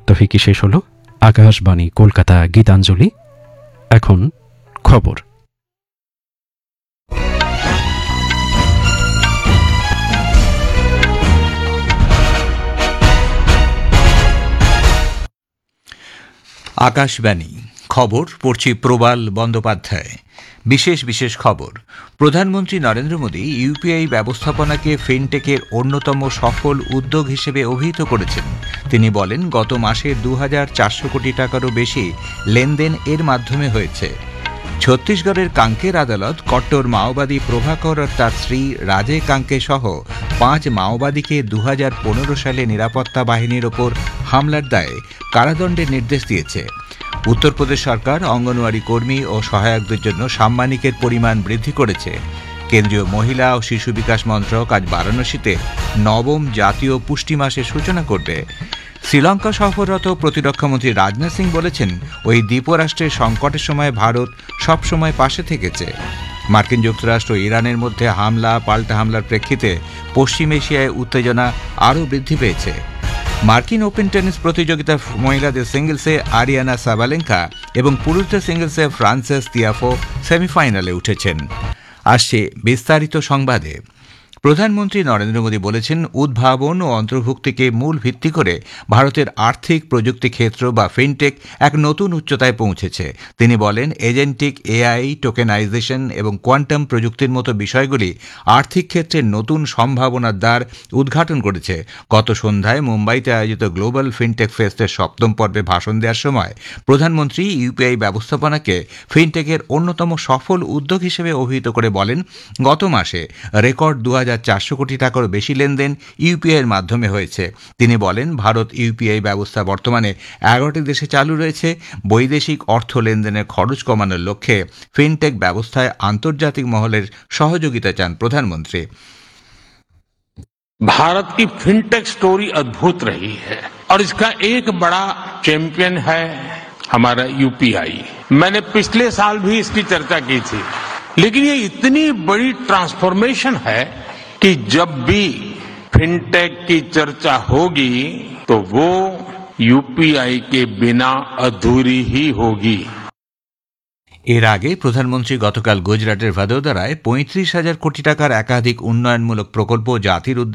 তফিকি শেষ হল আকাশবাণী কলকাতা গীতাঞ্জলি। এখন খবর। আকাশবাণী খবর পড়ছি প্রবাল বন্দ্যোপাধ্যায়। বিশেষ বিশেষ খবর। প্রধানমন্ত্রী নরেন্দ্র মোদী ইউপিআই ব্যবস্থাপনাকে ফিনটেকের অন্যতম সফল উদ্যোগ হিসেবে অভিহিত করেছেন। তিনি বলেন, গত মাসে ২,৪০০ কোটি টাকারও বেশি লেনদেন এর মাধ্যমে হয়েছে। ছত্তিশগড়ের কাঙ্কের আদালত কট্টর মাওবাদী প্রভাকর আর তার স্ত্রী রাজে কাঙ্কে সহ ৫ মাওবাদীকে ২০১৫ সালে নিরাপত্তা বাহিনীর ওপর হামলার দায়ে কারাদণ্ডের নির্দেশ দিয়েছে। উত্তরপ্রদেশ সরকার অঙ্গনওয়াড়ি কর্মী ও সহায়কদের জন্য সাম্মানিকের পরিমাণ বৃদ্ধি করেছে। কেন্দ্রীয় মহিলা ও শিশু বিকাশ মন্ত্রক আজ বারাণসীতে ৯ম জাতীয় পুষ্টি মাসের সূচনা করবে। শ্রীলঙ্কা সফররত প্রতিরক্ষামন্ত্রী রাজনাথ সিং বলেছেন, ওই দ্বীপরাষ্ট্রের সংকটের সময় ভারত সবসময় পাশে থেকেছে। মার্কিন যুক্তরাষ্ট্র ও ইরানের মধ্যে পাল্টা হামলার প্রেক্ষিতে পশ্চিম এশিয়ায় উত্তেজনা আরও বৃদ্ধি পেয়েছে। মার্কিন ওপেন টেনিস প্রতিযোগিতার মহিলাদের সিঙ্গলসে আরিয়ানা সাবালেঙ্কা এবং পুরুষদের সিঙ্গলসে ফ্রান্সেস তিয়াফো সেমিফাইনালে উঠেছেন। আসছে বিস্তারিত সংবাদে। প্রধানমন্ত্রী নরেন্দ্র মোদী বলেছেন, উদ্ভাবন ও অন্তর্ভুক্তিকে মূল ভিত্তি করে ভারতের আর্থিক প্রযুক্তি ক্ষেত্র বা ফিনটেক এক নতুন উচ্চতায় পৌঁছেছে। তিনি বলেন, এজেন্টিক এআই, টোকেনাইজেশন এবং কোয়ান্টাম প্রযুক্তির মতো বিষয়গুলি আর্থিক ক্ষেত্রে নতুন সম্ভাবনার দ্বার উদ্ঘাটন করেছে। গত সন্ধ্যায় মুম্বাইতে আয়োজিত গ্লোবাল ফিনটেক ফেস্টের ৭ম পর্বে ভাষণ দেওয়ার সময় প্রধানমন্ত্রী ইউপিআই ব্যবস্থাপনাকে ফিনটেকের অন্যতম সফল উদ্যোগ হিসেবে অভিহিত করে বলেন, গত মাসে রেকর্ড ২,৪০০ কোটি টাকারও বেশি লেনদেন ইউপিআইয়ের মাধ্যমে হয়েছে। তিনি বলেন, ভারত ইউপিআই ব্যবস্থা বর্তমানে ১১টি দেশে চালু রয়েছে। বৈদেশিক অর্থ লেনদেনের খরচ কমানোর লক্ষ্যে ফিনটেক ব্যবস্থায় আন্তর্জাতিক মহলের সহযোগিতা চান প্রধানমন্ত্রী। भारत की फिनटेक स्टोरी अद्भुत रही है और इसका एक बड़ा चैंपियन है हमारा यूपीआई। मैंने पिछले साल भी इसकी चर्चा की थी, लेकिन ये इतनी बड़ी ट्रांसफॉर्मेशन है कि जब भी फिनटेक की चर्चा होगी तो वो यूपीआई के बिना अधूरी ही होगी। এর আগে প্রধানমন্ত্রী গতকাল গুজরাটের ভাদোদরায় ৩৫,০০০ কোটি টাকার একাধিক উন্নয়নমূলক প্রকল্প জাতির